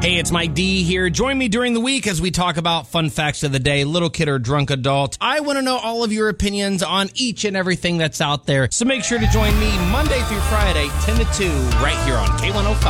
Hey, it's Mike D here. Join me during the week as we talk about fun facts of the day, little kid or drunk adult. I want to know all of your opinions on each and everything that's out there. So make sure to join me Monday through Friday, 10 to 2, right here on K105.